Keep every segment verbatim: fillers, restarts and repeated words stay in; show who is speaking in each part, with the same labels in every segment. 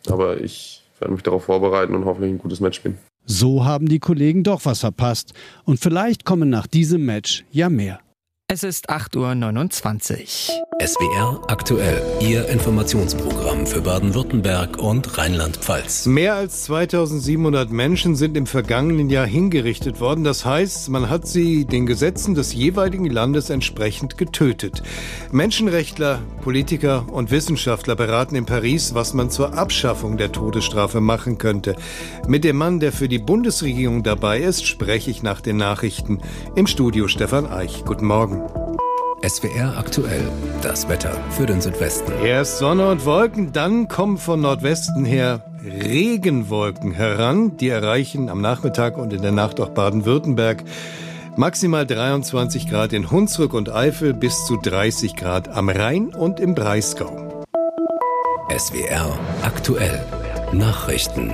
Speaker 1: Aber ich werde mich darauf vorbereiten und hoffentlich ein gutes Match spielen.
Speaker 2: So haben die Kollegen doch was verpasst. Und vielleicht kommen nach diesem Match ja mehr.
Speaker 3: Es ist acht Uhr neunundzwanzig.
Speaker 4: S W R aktuell, Ihr Informationsprogramm für Baden-Württemberg und Rheinland-Pfalz.
Speaker 5: Mehr als zweitausendsiebenhundert Menschen sind im vergangenen Jahr hingerichtet worden. Das heißt, man hat sie den Gesetzen des jeweiligen Landes entsprechend getötet. Menschenrechtler, Politiker und Wissenschaftler beraten in Paris, was man zur Abschaffung der Todesstrafe machen könnte. Mit dem Mann, der für die Bundesregierung dabei ist, spreche ich nach den Nachrichten. Im Studio Stefan Eich. Guten Morgen.
Speaker 4: S W R aktuell, das Wetter für den Südwesten.
Speaker 5: Erst Sonne und Wolken, dann kommen von Nordwesten her Regenwolken heran. Die erreichen am Nachmittag und in der Nacht auch Baden-Württemberg. Maximal dreiundzwanzig Grad in Hunsrück und Eifel, bis zu dreißig Grad am Rhein und im Breisgau.
Speaker 4: S W R aktuell, Nachrichten.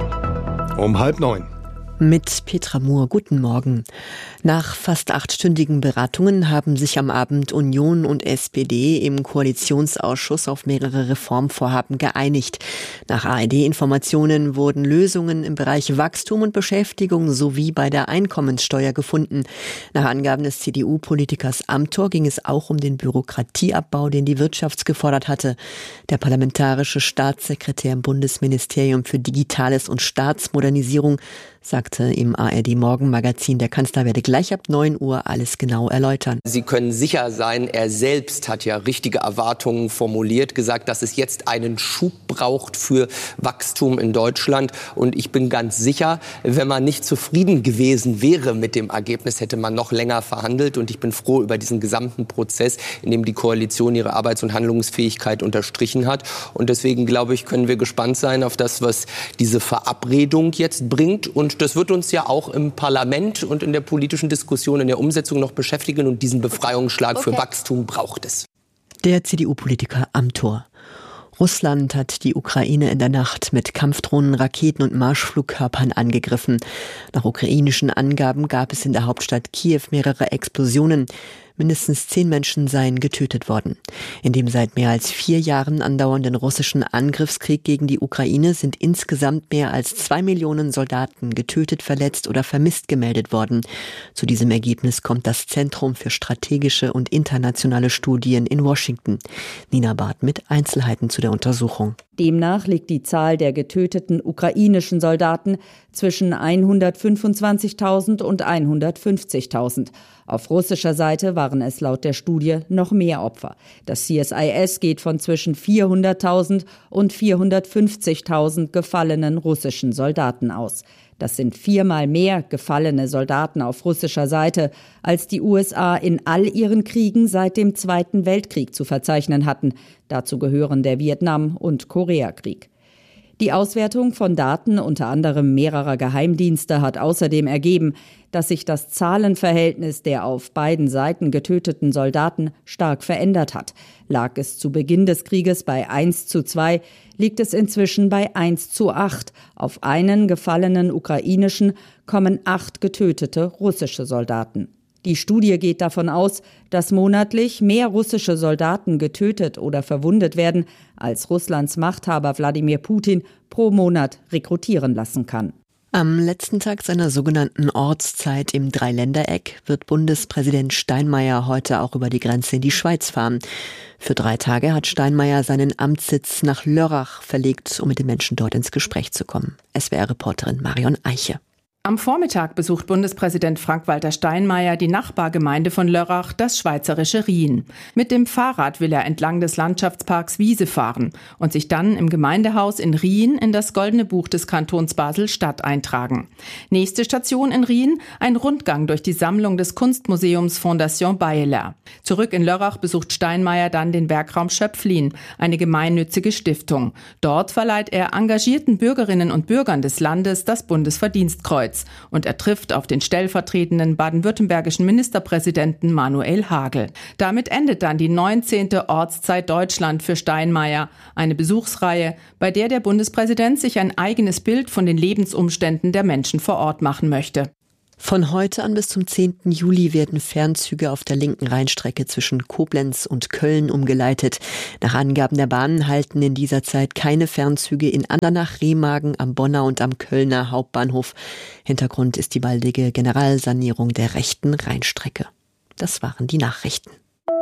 Speaker 5: Um halb neun.
Speaker 6: Mit Petra Mohr, guten Morgen. Nach fast achtstündigen Beratungen haben sich am Abend Union und S P D im Koalitionsausschuss auf mehrere Reformvorhaben geeinigt. Nach A R D-Informationen wurden Lösungen im Bereich Wachstum und Beschäftigung sowie bei der Einkommenssteuer gefunden. Nach Angaben des C D U-Politikers Amthor ging es auch um den Bürokratieabbau, den die Wirtschaft gefordert hatte. Der parlamentarische Staatssekretär im Bundesministerium für Digitales und Staatsmodernisierung sagte im A R D-Morgenmagazin, der Kanzler werde gleich ab neun Uhr alles genau erläutern.
Speaker 7: Sie können sicher sein, er selbst hat ja richtige Erwartungen formuliert, gesagt, dass es jetzt einen Schub braucht für Wachstum in Deutschland. Und ich bin ganz sicher, wenn man nicht zufrieden gewesen wäre mit dem Ergebnis, hätte man noch länger verhandelt. Und ich bin froh über diesen gesamten Prozess, in dem die Koalition ihre Arbeits- und Handlungsfähigkeit unterstrichen hat. Und deswegen, glaube ich, können wir gespannt sein auf das, was diese Verabredung jetzt bringt. Und das wird uns ja auch im Parlament und in der politischen Diskussion, in der Umsetzung noch beschäftigen. Und diesen Befreiungsschlag okay. für Wachstum braucht es.
Speaker 6: Der C D U-Politiker Amthor. Russland hat die Ukraine in der Nacht mit Kampfdrohnen, Raketen und Marschflugkörpern angegriffen. Nach ukrainischen Angaben gab es in der Hauptstadt Kiew mehrere Explosionen. Mindestens zehn Menschen seien getötet worden. In dem seit mehr als vier Jahren andauernden russischen Angriffskrieg gegen die Ukraine sind insgesamt mehr als zwei Millionen Soldaten getötet, verletzt oder vermisst gemeldet worden. Zu diesem Ergebnis kommt das Zentrum für strategische und internationale Studien in Washington. Nina Barth mit Einzelheiten zu der Untersuchung.
Speaker 8: Demnach liegt die Zahl der getöteten ukrainischen Soldaten zwischen hundertfünfundzwanzigtausend und hundertfünfzigtausend. Auf russischer Seite waren es laut der Studie noch mehr Opfer. Das C S I S geht von zwischen vierhunderttausend und vierhundertfünfzigtausend gefallenen russischen Soldaten aus. Das sind viermal mehr gefallene Soldaten auf russischer Seite, als die U S A in all ihren Kriegen seit dem Zweiten Weltkrieg zu verzeichnen hatten. Dazu gehören der Vietnam- und Koreakrieg. Die Auswertung von Daten unter anderem mehrerer Geheimdienste hat außerdem ergeben, dass sich das Zahlenverhältnis der auf beiden Seiten getöteten Soldaten stark verändert hat. Lag es zu Beginn des Krieges bei eins zu zwei, liegt es inzwischen bei eins zu acht. Auf einen gefallenen ukrainischen kommen acht getötete russische Soldaten. Die Studie geht davon aus, dass monatlich mehr russische Soldaten getötet oder verwundet werden, als Russlands Machthaber Wladimir Putin pro Monat rekrutieren lassen kann.
Speaker 6: Am letzten Tag seiner sogenannten Ortszeit im Dreiländereck wird Bundespräsident Steinmeier heute auch über die Grenze in die Schweiz fahren. Für drei Tage hat Steinmeier seinen Amtssitz nach Lörrach verlegt, um mit den Menschen dort ins Gespräch zu kommen. S W R-Reporterin Marion Eiche.
Speaker 9: Am Vormittag besucht Bundespräsident Frank-Walter Steinmeier die Nachbargemeinde von Lörrach, das schweizerische Rien. Mit dem Fahrrad will er entlang des Landschaftsparks Wiese fahren und sich dann im Gemeindehaus in Rien in das Goldene Buch des Kantons Basel-Stadt eintragen. Nächste Station in Rien, ein Rundgang durch die Sammlung des Kunstmuseums Fondation Baeyeler. Zurück in Lörrach besucht Steinmeier dann den Werkraum Schöpflin, eine gemeinnützige Stiftung. Dort verleiht er engagierten Bürgerinnen und Bürgern des Landes das Bundesverdienstkreuz. Und er trifft auf den stellvertretenden baden-württembergischen Ministerpräsidenten Manuel Hagel. Damit endet dann die neunzehnte Ortszeit Deutschland für Steinmeier. Eine Besuchsreihe, bei der der Bundespräsident sich ein eigenes Bild von den Lebensumständen der Menschen vor Ort machen möchte.
Speaker 6: Von heute an bis zum zehnten Juli werden Fernzüge auf der linken Rheinstrecke zwischen Koblenz und Köln umgeleitet. Nach Angaben der Bahn halten in dieser Zeit keine Fernzüge in Andernach, Remagen, am Bonner und am Kölner Hauptbahnhof. Hintergrund ist die baldige Generalsanierung der rechten Rheinstrecke. Das waren die Nachrichten.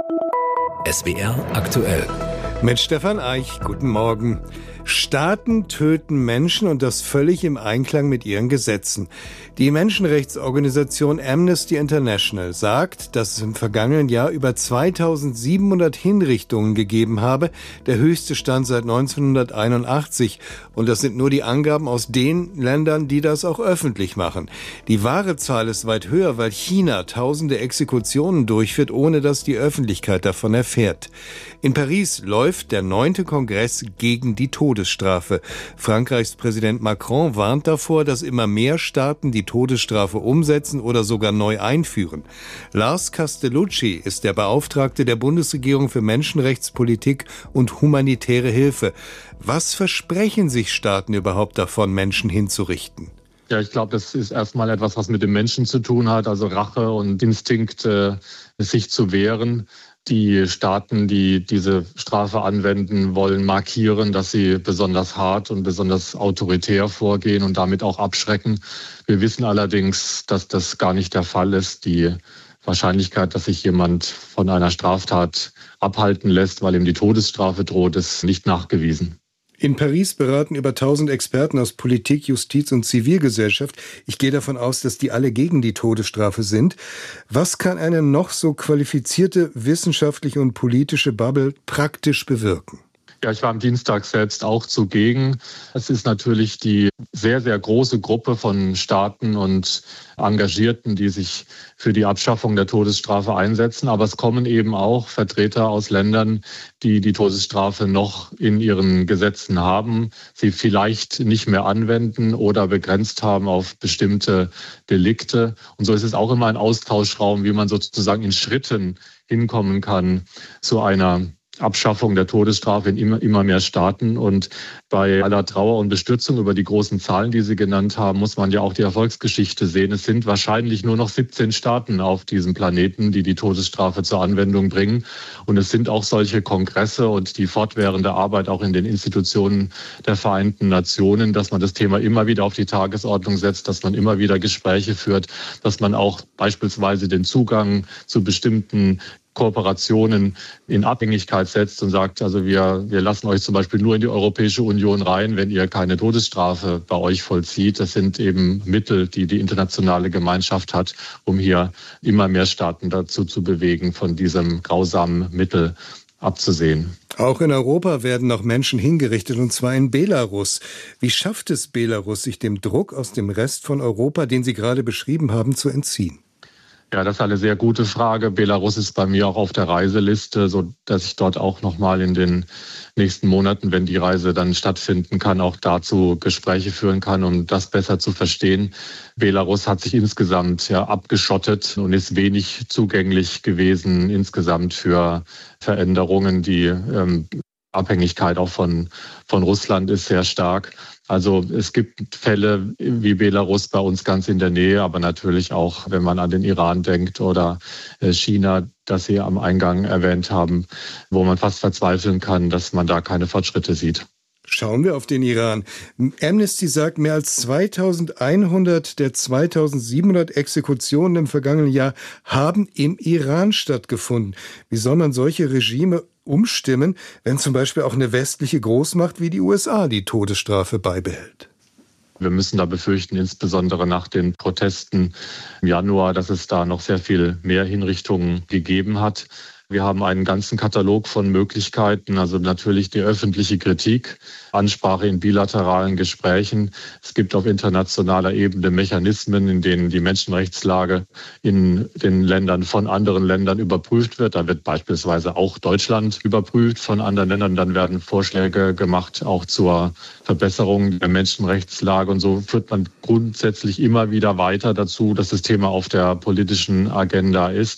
Speaker 4: S W R aktuell.
Speaker 5: Mit Stefan Eich, guten Morgen. Staaten töten Menschen und das völlig im Einklang mit ihren Gesetzen. Die Menschenrechtsorganisation Amnesty International sagt, dass es im vergangenen Jahr über zweitausendsiebenhundert Hinrichtungen gegeben habe, der höchste Stand seit neunzehnhunderteinundachtzig. Und das sind nur die Angaben aus den Ländern, die das auch öffentlich machen. Die wahre Zahl ist weit höher, weil China tausende Exekutionen durchführt, ohne dass die Öffentlichkeit davon erfährt. In Paris läuft der neunte Kongress gegen die Todesstrafe. Frankreichs Präsident Macron warnt davor, dass immer mehr Staaten die Todesstrafe umsetzen oder sogar neu einführen. Lars Castellucci ist der Beauftragte der Bundesregierung für Menschenrechtspolitik und humanitäre Hilfe. Was versprechen sich Staaten überhaupt davon, Menschen hinzurichten?
Speaker 10: Ja, ich glaube, das ist erstmal etwas, was mit dem Menschen zu tun hat, also Rache und Instinkt, äh, sich zu wehren. Die Staaten, die diese Strafe anwenden, wollen markieren, dass sie besonders hart und besonders autoritär vorgehen und damit auch abschrecken. Wir wissen allerdings, dass das gar nicht der Fall ist. Die Wahrscheinlichkeit, dass sich jemand von einer Straftat abhalten lässt, weil ihm die Todesstrafe droht, ist nicht nachgewiesen.
Speaker 5: In Paris beraten über tausend Experten aus Politik, Justiz und Zivilgesellschaft. Ich gehe davon aus, dass die alle gegen die Todesstrafe sind. Was kann eine noch so qualifizierte wissenschaftliche und politische Bubble praktisch bewirken?
Speaker 10: Ja, ich war am Dienstag selbst auch zugegen. Es ist natürlich die sehr, sehr große Gruppe von Staaten und Engagierten, die sich für die Abschaffung der Todesstrafe einsetzen. Aber es kommen eben auch Vertreter aus Ländern, die die Todesstrafe noch in ihren Gesetzen haben, sie vielleicht nicht mehr anwenden oder begrenzt haben auf bestimmte Delikte. Und so ist es auch immer ein Austauschraum, wie man sozusagen in Schritten hinkommen kann zu einer Abschaffung der Todesstrafe in immer, immer mehr Staaten. Und bei aller Trauer und Bestürzung über die großen Zahlen, die Sie genannt haben, muss man ja auch die Erfolgsgeschichte sehen. Es sind wahrscheinlich nur noch siebzehn Staaten auf diesem Planeten, die die Todesstrafe zur Anwendung bringen. Und es sind auch solche Kongresse und die fortwährende Arbeit auch in den Institutionen der Vereinten Nationen, dass man das Thema immer wieder auf die Tagesordnung setzt, dass man immer wieder Gespräche führt, dass man auch beispielsweise den Zugang zu bestimmten Kooperationen in Abhängigkeit setzt und sagt, also wir, wir lassen euch zum Beispiel nur in die Europäische Union rein, wenn ihr keine Todesstrafe bei euch vollzieht. Das sind eben Mittel, die die internationale Gemeinschaft hat, um hier immer mehr Staaten dazu zu bewegen, von diesem grausamen Mittel abzusehen.
Speaker 5: Auch in Europa werden noch Menschen hingerichtet, und zwar in Belarus. Wie schafft es Belarus, sich dem Druck aus dem Rest von Europa, den Sie gerade beschrieben haben, zu entziehen?
Speaker 10: Ja, das ist eine sehr gute Frage. Belarus ist bei mir auch auf der Reiseliste, so dass ich dort auch noch mal in den nächsten Monaten, wenn die Reise dann stattfinden kann, auch dazu Gespräche führen kann, um das besser zu verstehen. Belarus hat sich insgesamt ja abgeschottet und ist wenig zugänglich gewesen insgesamt für Veränderungen. Die ähm, Abhängigkeit auch von, von Russland ist sehr stark. Also es gibt Fälle wie Belarus bei uns ganz in der Nähe, aber natürlich auch, wenn man an den Iran denkt oder China, das Sie am Eingang erwähnt haben, wo man fast verzweifeln kann, dass man da keine Fortschritte sieht.
Speaker 5: Schauen wir auf den Iran. Amnesty sagt, mehr als zweitausendeinhundert der zweitausendsiebenhundert Exekutionen im vergangenen Jahr haben im Iran stattgefunden. Wie soll man solche Regime umstimmen, wenn zum Beispiel auch eine westliche Großmacht wie die U S A die Todesstrafe beibehält?
Speaker 10: Wir müssen da befürchten, insbesondere nach den Protesten im Januar, dass es da noch sehr viel mehr Hinrichtungen gegeben hat. Wir haben einen ganzen Katalog von Möglichkeiten, also natürlich die öffentliche Kritik, Ansprache in bilateralen Gesprächen. Es gibt auf internationaler Ebene Mechanismen, in denen die Menschenrechtslage in den Ländern von anderen Ländern überprüft wird. Da wird beispielsweise auch Deutschland überprüft von anderen Ländern. Dann werden Vorschläge gemacht, auch zur Verbesserung der Menschenrechtslage. Und so führt man grundsätzlich immer wieder weiter dazu, dass das Thema auf der politischen Agenda ist.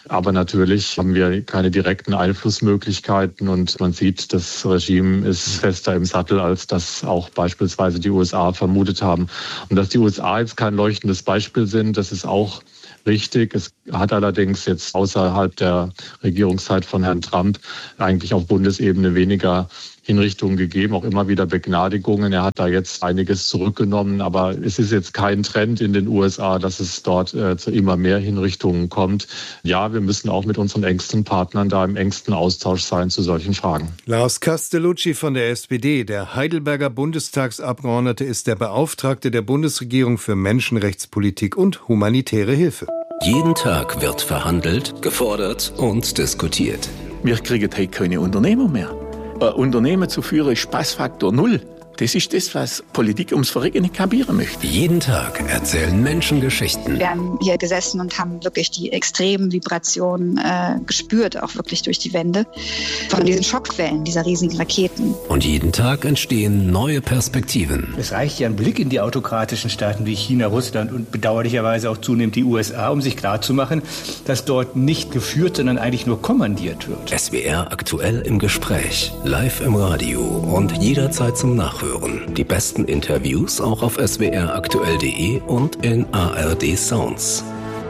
Speaker 10: Aber natürlich haben wir keine direkten Einflussmöglichkeiten und man sieht, das Regime ist fester im Sattel, als das auch beispielsweise die U S A vermutet haben. Und dass die U S A jetzt kein leuchtendes Beispiel sind, das ist auch richtig. Es hat allerdings jetzt außerhalb der Regierungszeit von Herrn Trump eigentlich auf Bundesebene weniger Hinrichtungen gegeben, auch immer wieder Begnadigungen. Er hat da jetzt einiges zurückgenommen, aber es ist jetzt kein Trend in den U S A, dass es dort äh, zu immer mehr Hinrichtungen kommt. Ja, wir müssen auch mit unseren engsten Partnern da im engsten Austausch sein zu solchen Fragen.
Speaker 5: Lars Castellucci von der S P D, der Heidelberger Bundestagsabgeordnete, ist der Beauftragte der Bundesregierung für Menschenrechtspolitik und humanitäre Hilfe.
Speaker 4: Jeden Tag wird verhandelt, gefordert und diskutiert.
Speaker 11: Wir kriegen heute keine Unternehmer mehr. Ein Unternehmen zu führen ist Spaßfaktor null. Das ist das, was Politik ums Verrecken nicht kapieren möchte.
Speaker 4: Jeden Tag erzählen Menschen Geschichten.
Speaker 12: Wir haben hier gesessen und haben wirklich die extremen Vibrationen äh, gespürt, auch wirklich durch die Wände, von diesen Schockwellen, dieser riesigen Raketen.
Speaker 4: Und jeden Tag entstehen neue Perspektiven.
Speaker 13: Es reicht ja ein Blick in die autokratischen Staaten wie China, Russland und bedauerlicherweise auch zunehmend die U S A, um sich klarzumachen, dass dort nicht geführt, sondern eigentlich nur kommandiert wird.
Speaker 4: S W R aktuell im Gespräch, live im Radio und jederzeit zum Nachhören. Die besten Interviews auch auf s w r aktuell punkt d e und in A R D Sounds.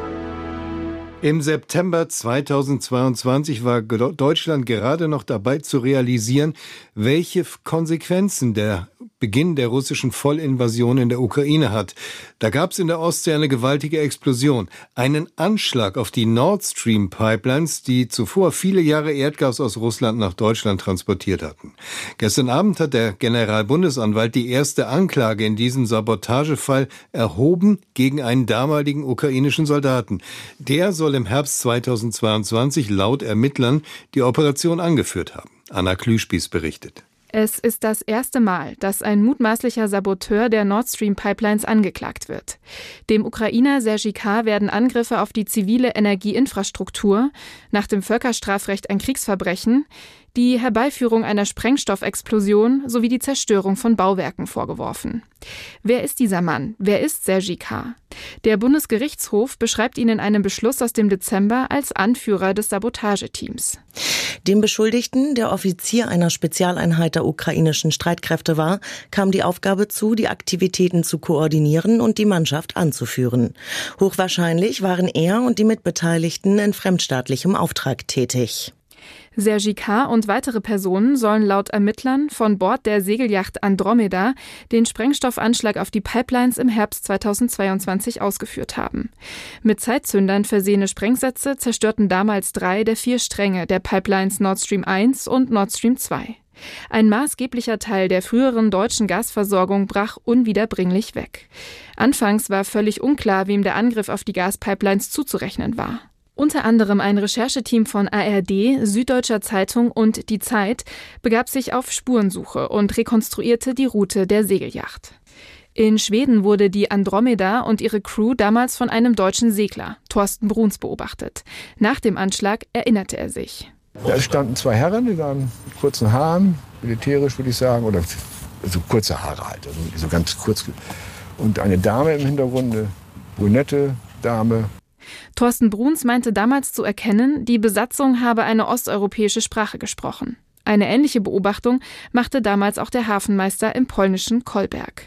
Speaker 5: Im September zweitausendzweiundzwanzig war Deutschland gerade noch dabei zu realisieren, welche Konsequenzen der Beginn der russischen Vollinvasion in der Ukraine hat. Da gab es in der Ostsee eine gewaltige Explosion, einen Anschlag auf die Nord Stream Pipelines, die zuvor viele Jahre Erdgas aus Russland nach Deutschland transportiert hatten. Gestern Abend hat der Generalbundesanwalt die erste Anklage in diesem Sabotagefall erhoben gegen einen damaligen ukrainischen Soldaten. Der soll im Herbst zweitausendzweiundzwanzig laut Ermittlern die Operation angeführt haben. Anna Klüspieß berichtet.
Speaker 14: Es ist das erste Mal, dass ein mutmaßlicher Saboteur der Nord Stream Pipelines angeklagt wird. Dem Ukrainer Sergej K. werden Angriffe auf die zivile Energieinfrastruktur, nach dem Völkerstrafrecht ein Kriegsverbrechen, die Herbeiführung einer Sprengstoffexplosion sowie die Zerstörung von Bauwerken vorgeworfen. Wer ist dieser Mann? Wer ist Sergej K.? Der Bundesgerichtshof beschreibt ihn in einem Beschluss aus dem Dezember als Anführer des Sabotageteams.
Speaker 15: Dem Beschuldigten, der Offizier einer Spezialeinheit der ukrainischen Streitkräfte war, kam die Aufgabe zu, die Aktivitäten zu koordinieren und die Mannschaft anzuführen. Hochwahrscheinlich waren er und die Mitbeteiligten in fremdstaatlichem Auftrag tätig.
Speaker 14: Sergej K. und weitere Personen sollen laut Ermittlern von Bord der Segelyacht Andromeda den Sprengstoffanschlag auf die Pipelines im Herbst zweitausendzweiundzwanzig ausgeführt haben. Mit Zeitzündern versehene Sprengsätze zerstörten damals drei der vier Stränge der Pipelines Nord Stream eins und Nord Stream zwei. Ein maßgeblicher Teil der früheren deutschen Gasversorgung brach unwiederbringlich weg. Anfangs war völlig unklar, wem der Angriff auf die Gaspipelines zuzurechnen war. Unter anderem ein Rechercheteam von A R D, Süddeutscher Zeitung und Die Zeit begab sich auf Spurensuche und rekonstruierte die Route der Segelyacht. In Schweden wurde die Andromeda und ihre Crew damals von einem deutschen Segler, Thorsten Bruns, beobachtet. Nach dem Anschlag erinnerte er sich.
Speaker 16: Da standen zwei Herren, die waren mit kurzen Haaren, militärisch würde ich sagen, oder so kurze Haare halt, also so ganz kurz. Und eine Dame im Hintergrund, eine brünette Dame.
Speaker 14: Thorsten Bruns meinte damals zu erkennen, die Besatzung habe eine osteuropäische Sprache gesprochen. Eine ähnliche Beobachtung machte damals auch der Hafenmeister im polnischen Kolberg.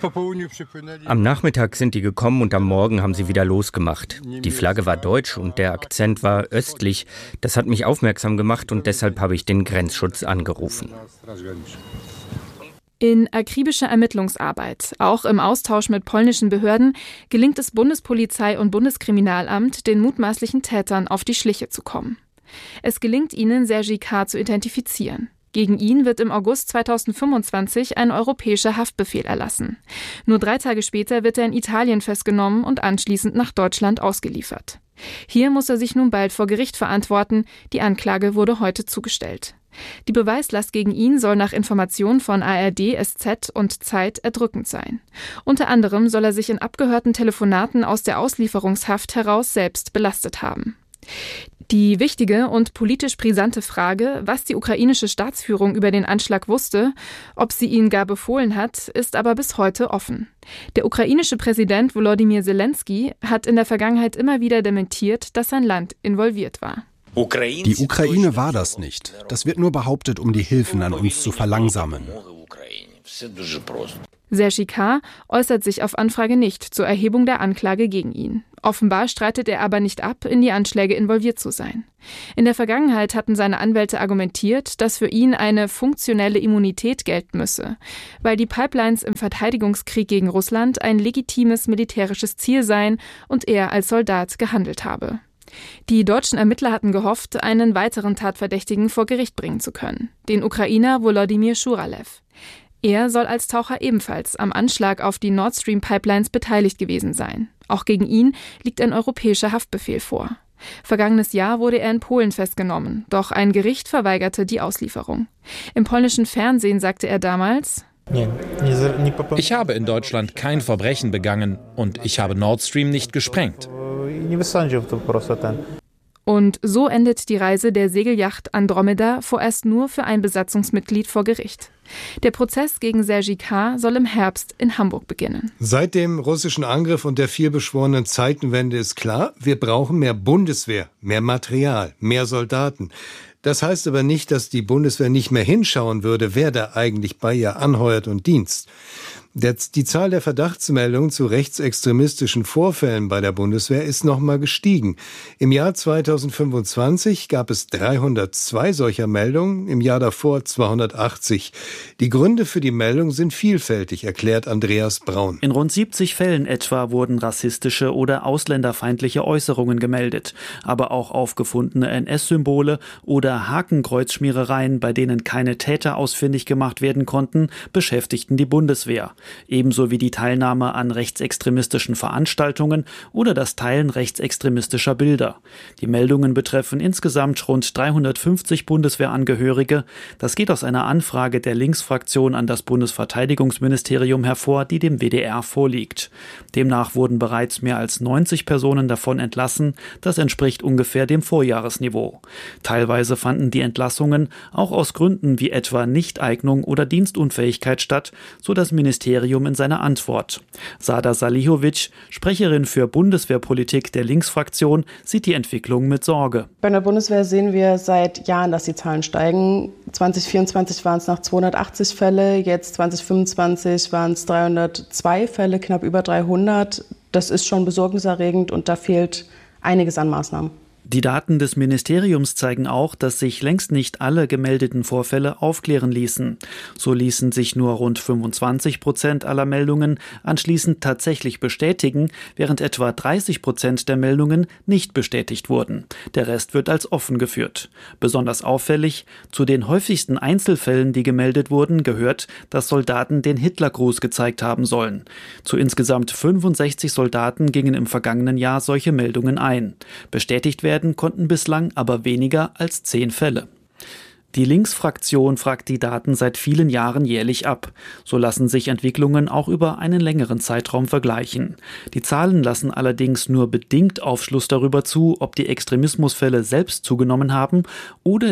Speaker 17: Am Nachmittag sind die gekommen und am Morgen haben sie wieder losgemacht. Die Flagge war deutsch und der Akzent war östlich. Das hat mich aufmerksam gemacht und deshalb habe ich den Grenzschutz angerufen.
Speaker 14: In akribischer Ermittlungsarbeit, auch im Austausch mit polnischen Behörden, gelingt es Bundespolizei und Bundeskriminalamt, den mutmaßlichen Tätern auf die Schliche zu kommen. Es gelingt ihnen, Sergej K. zu identifizieren. Gegen ihn wird im August zweitausendfünfundzwanzig ein europäischer Haftbefehl erlassen. Nur drei Tage später wird er in Italien festgenommen und anschließend nach Deutschland ausgeliefert. Hier muss er sich nun bald vor Gericht verantworten. Die Anklage wurde heute zugestellt. Die Beweislast gegen ihn soll nach Informationen von A R D, S Z und Zeit erdrückend sein. Unter anderem soll er sich in abgehörten Telefonaten aus der Auslieferungshaft heraus selbst belastet haben. Die wichtige und politisch brisante Frage, was die ukrainische Staatsführung über den Anschlag wusste, ob sie ihn gar befohlen hat, ist aber bis heute offen. Der ukrainische Präsident Volodymyr Zelensky hat in der Vergangenheit immer wieder dementiert, dass sein Land involviert war.
Speaker 18: Die Ukraine war das nicht. Das wird nur behauptet, um die Hilfen an uns zu verlangsamen.
Speaker 14: Serhii K. äußert sich auf Anfrage nicht zur Erhebung der Anklage gegen ihn. Offenbar streitet er aber nicht ab, in die Anschläge involviert zu sein. In der Vergangenheit hatten seine Anwälte argumentiert, dass für ihn eine funktionelle Immunität gelten müsse, weil die Pipelines im Verteidigungskrieg gegen Russland ein legitimes militärisches Ziel seien und er als Soldat gehandelt habe. Die deutschen Ermittler hatten gehofft, einen weiteren Tatverdächtigen vor Gericht bringen zu können, den Ukrainer Volodymyr Schuralew. Er soll als Taucher ebenfalls am Anschlag auf die Nord Stream Pipelines beteiligt gewesen sein. Auch gegen ihn liegt ein europäischer Haftbefehl vor. Vergangenes Jahr wurde er in Polen festgenommen, doch ein Gericht verweigerte die Auslieferung. Im polnischen Fernsehen sagte er damals:
Speaker 19: Ich habe in Deutschland kein Verbrechen begangen und ich habe Nord Stream nicht gesprengt.
Speaker 14: Und so endet die Reise der Segelyacht Andromeda vorerst nur für ein Besatzungsmitglied vor Gericht. Der Prozess gegen Serhii K. soll im Herbst in Hamburg beginnen.
Speaker 5: Seit dem russischen Angriff und der vielbeschworenen Zeitenwende ist klar, wir brauchen mehr Bundeswehr, mehr Material, mehr Soldaten. Das heißt aber nicht, dass die Bundeswehr nicht mehr hinschauen würde, wer da eigentlich bei ihr anheuert und dienst. Die Zahl der Verdachtsmeldungen zu rechtsextremistischen Vorfällen bei der Bundeswehr ist nochmal gestiegen. Im Jahr zweitausendfünfundzwanzig gab es dreihundertzwei solcher Meldungen, im Jahr davor zweihundertachtzig. Die Gründe für die Meldung sind vielfältig, erklärt Andreas Braun.
Speaker 20: In rund siebzig Fällen etwa wurden rassistische oder ausländerfeindliche Äußerungen gemeldet, aber auch aufgefundene N S-Symbole oder Hakenkreuzschmierereien, bei denen keine Täter ausfindig gemacht werden konnten, beschäftigten die Bundeswehr. Ebenso wie die Teilnahme an rechtsextremistischen Veranstaltungen oder das Teilen rechtsextremistischer Bilder. Die Meldungen betreffen insgesamt rund dreihundertfünfzig Bundeswehrangehörige. Das geht aus einer Anfrage der Linksfraktion an das Bundesverteidigungsministerium hervor, die dem W D R vorliegt. Demnach wurden bereits mehr als neunzig Personen davon entlassen. Das entspricht ungefähr dem Vorjahresniveau. Teilweise fanden die Entlassungen auch aus Gründen wie etwa Nichteignung oder Dienstunfähigkeit statt, so das Ministerium in seiner Antwort. Sada Salihovic, Sprecherin für Bundeswehrpolitik der Linksfraktion, sieht die Entwicklung mit Sorge.
Speaker 21: Bei der Bundeswehr sehen wir seit Jahren, dass die Zahlen steigen. zwanzig vierundzwanzig waren es noch zweihundertachtzig Fälle, jetzt zwanzig fünfundzwanzig waren es dreihundertzwei Fälle, knapp über dreihundert. Das ist schon besorgniserregend und da fehlt einiges an Maßnahmen.
Speaker 20: Die Daten des Ministeriums zeigen auch, dass sich längst nicht alle gemeldeten Vorfälle aufklären ließen. So ließen sich nur rund fünfundzwanzig Prozent aller Meldungen anschließend tatsächlich bestätigen, während etwa dreißig Prozent der Meldungen nicht bestätigt wurden. Der Rest wird als offen geführt. Besonders auffällig: Zu den häufigsten Einzelfällen, die gemeldet wurden, gehört, dass Soldaten den Hitlergruß gezeigt haben sollen. Zu insgesamt fünfundsechzig Soldaten gingen im vergangenen Jahr solche Meldungen ein. Bestätigt werden konnten bislang aber weniger als zehn Fälle. Die Linksfraktion fragt die Daten seit vielen Jahren jährlich ab. So lassen sich Entwicklungen auch über einen längeren Zeitraum vergleichen. Die Zahlen lassen allerdings nur bedingt Aufschluss darüber zu, ob die Extremismusfälle selbst zugenommen haben oder